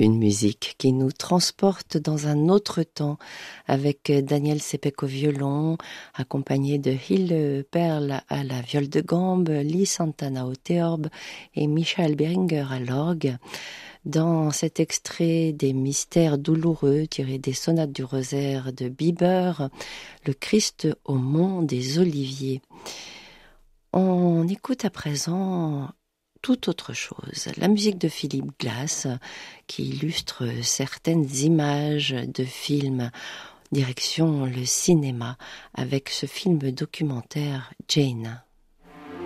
Une musique qui nous transporte dans un autre temps avec Daniel Sepek au violon, accompagné de Hilde Perl à la viole de gambe, Lee Santana au théorbe et Michael Beringer à l'orgue. Dans cet extrait des mystères douloureux tirés des sonates du rosaire de Bieber, le Christ au mont des Oliviers. On écoute à présent tout autre chose. La musique de Philip Glass qui illustre certaines images de films direction le cinéma avec ce film documentaire Jane.